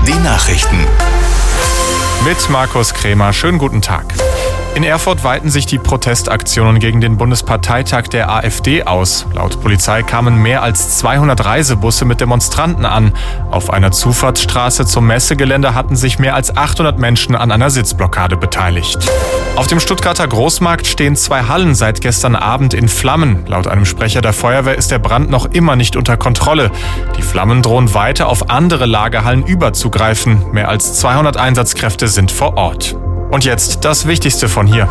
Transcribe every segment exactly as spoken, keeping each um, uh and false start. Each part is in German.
Die Nachrichten. Mit Markus Krämer. Schönen guten Tag. In Erfurt weiten sich die Protestaktionen gegen den Bundesparteitag der AfD aus. Laut Polizei kamen mehr als zweihundert Reisebusse mit Demonstranten an. Auf einer Zufahrtsstraße zum Messegelände hatten sich mehr als achthundert Menschen an einer Sitzblockade beteiligt. Auf dem Stuttgarter Großmarkt stehen zwei Hallen seit gestern Abend in Flammen. Laut einem Sprecher der Feuerwehr ist der Brand noch immer nicht unter Kontrolle. Die Flammen drohen weiter auf andere Lagerhallen überzugreifen. Mehr als zweihundert Einsatzkräfte sind vor Ort. Und jetzt das Wichtigste von hier.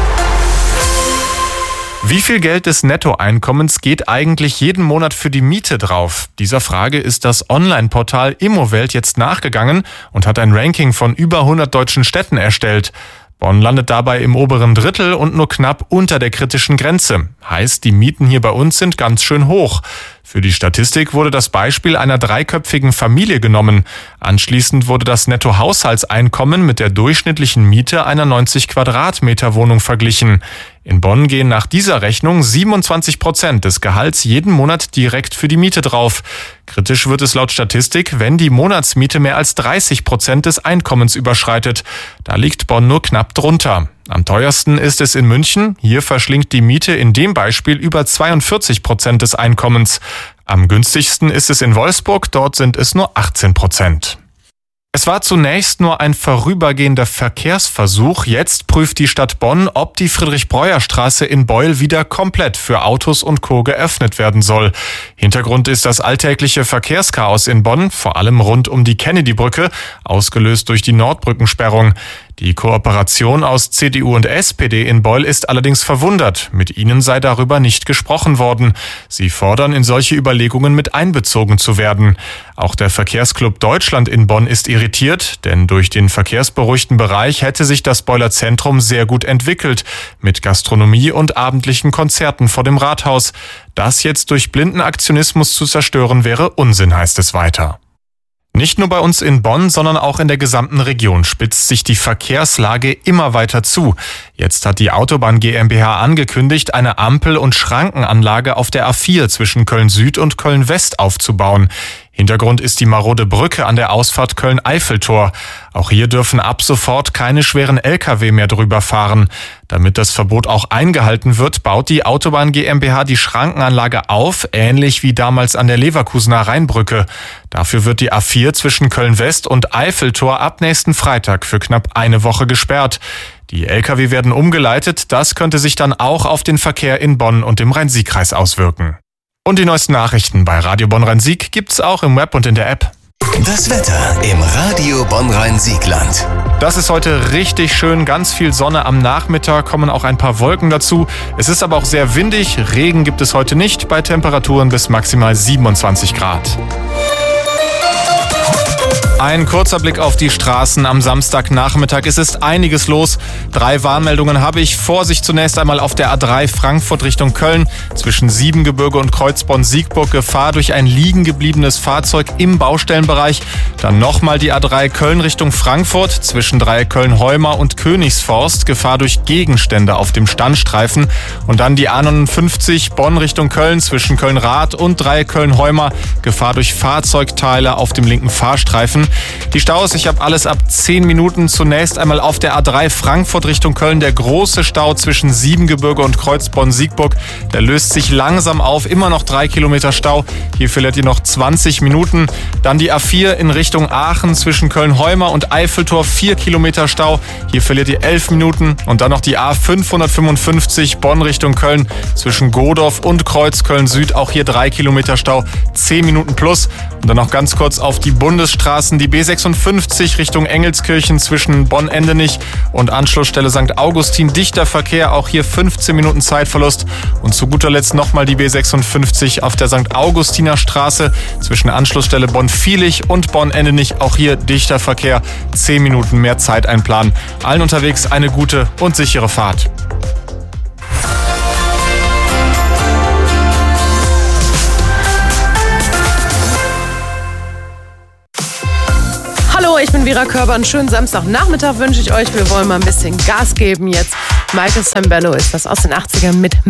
Wie viel Geld des Nettoeinkommens geht eigentlich jeden Monat für die Miete drauf? Dieser Frage ist das Online-Portal Immowelt jetzt nachgegangen und hat ein Ranking von über hundert deutschen Städten erstellt. Bonn landet dabei im oberen Drittel und nur knapp unter der kritischen Grenze. Heißt, die Mieten hier bei uns sind ganz schön hoch. Für die Statistik wurde das Beispiel einer dreiköpfigen Familie genommen. Anschließend wurde das Nettohaushaltseinkommen mit der durchschnittlichen Miete einer neunzig Quadratmeter Wohnung verglichen. In Bonn gehen nach dieser Rechnung siebenundzwanzig Prozent des Gehalts jeden Monat direkt für die Miete drauf. Kritisch wird es laut Statistik, wenn die Monatsmiete mehr als dreißig Prozent des Einkommens überschreitet. Da liegt Bonn nur knapp drunter. Am teuersten ist es in München. Hier verschlingt die Miete in dem Beispiel über zweiundvierzig Prozent des Einkommens. Am günstigsten ist es in Wolfsburg, dort sind es nur achtzehn Prozent. Es war zunächst nur ein vorübergehender Verkehrsversuch. Jetzt prüft die Stadt Bonn, ob die Friedrich-Breuer-Straße in Beul wieder komplett für Autos und Co. geöffnet werden soll. Hintergrund ist das alltägliche Verkehrschaos in Bonn, vor allem rund um die Kennedy-Brücke, ausgelöst durch die Nordbrückensperrung. Die Kooperation aus C D U und S P D in Beul ist allerdings verwundert. Mit ihnen sei darüber nicht gesprochen worden. Sie fordern, in solche Überlegungen mit einbezogen zu werden. Auch der Verkehrsclub Deutschland in Bonn ist irritiert, denn durch den verkehrsberuhigten Bereich hätte sich das Beuler Zentrum sehr gut entwickelt, mit Gastronomie und abendlichen Konzerten vor dem Rathaus. Das jetzt durch blinden Aktionismus zu zerstören, wäre Unsinn, heißt es weiter. Nicht nur bei uns in Bonn, sondern auch in der gesamten Region spitzt sich die Verkehrslage immer weiter zu. Jetzt hat die Autobahn GmbH angekündigt, eine Ampel- und Schrankenanlage auf der A vier zwischen Köln Süd und Köln West aufzubauen. Hintergrund ist die marode Brücke an der Ausfahrt Köln-Eiffeltor. Auch hier dürfen ab sofort keine schweren L K W mehr drüber fahren. Damit das Verbot auch eingehalten wird, baut die Autobahn GmbH die Schrankenanlage auf, ähnlich wie damals an der Leverkusener Rheinbrücke. Dafür wird die A vier zwischen Köln West und Eiffeltor ab nächsten Freitag für knapp eine Woche gesperrt. Die L K W werden umgeleitet, das könnte sich dann auch auf den Verkehr in Bonn und im Rhein-Sieg-Kreis auswirken. Und die neuesten Nachrichten bei Radio Bonn-Rhein-Sieg gibt's auch im Web und in der App. Das Wetter im Radio Bonn-Rhein-Siegland. Das ist heute richtig schön, ganz viel Sonne am Nachmittag, kommen auch ein paar Wolken dazu. Es ist aber auch sehr windig, Regen gibt es heute nicht, bei Temperaturen bis maximal siebenundzwanzig Grad. Ein kurzer Blick auf die Straßen am Samstagnachmittag. Es ist einiges los. Drei Warnmeldungen habe ich. Vorsicht zunächst einmal auf der A drei Frankfurt Richtung Köln. Zwischen Siebengebirge und Kreuzborn-Siegburg Gefahr durch ein liegen gebliebenes Fahrzeug im Baustellenbereich. Dann nochmal die A drei Köln Richtung Frankfurt. Zwischen Dreieck Köln-Heumar und Königsforst Gefahr durch Gegenstände auf dem Standstreifen. Und dann die A neunundfünfzig Bonn Richtung Köln zwischen Köln-Rath und Dreieck Köln-Heumar Gefahr durch Fahrzeugteile auf dem linken Fahrstreifen. Die Staus, ich habe alles ab zehn Minuten. Zunächst einmal auf der A drei Frankfurt Richtung Köln. Der große Stau zwischen Siebengebirge und Kreuzborn-Siegburg. Der löst sich langsam auf. Immer noch drei Kilometer Stau. Hier verliert ihr noch zwanzig Minuten. Dann die A vier in Richtung Aachen zwischen Köln-Heumar und Eiffeltor. vier Kilometer Stau. Hier verliert ihr elf Minuten. Und dann noch die A fünfhundertfünfundfünfzig Bonn Richtung Köln zwischen Godorf und Kreuzköln Süd. Auch hier drei Kilometer Stau. zehn Minuten plus. Und dann noch ganz kurz auf die Bundesstraßen. Die B sechsundfünfzig Richtung Engelskirchen zwischen Bonn-Endenich und Anschlussstelle Sankt Augustin. Dichter Verkehr, auch hier fünfzehn Minuten Zeitverlust. Und zu guter Letzt nochmal die B sechsundfünfzig auf der Sankt Augustiner Straße zwischen Anschlussstelle Bonn-Viehlich und Bonn-Endenich. Auch hier dichter Verkehr, zehn Minuten mehr Zeit einplanen. Allen unterwegs eine gute und sichere Fahrt. Hallo, ich bin Vera Körber. Einen schönen Samstagnachmittag wünsche ich euch. Wir wollen mal ein bisschen Gas geben jetzt. Michael Sambello ist das aus den achtzigern mit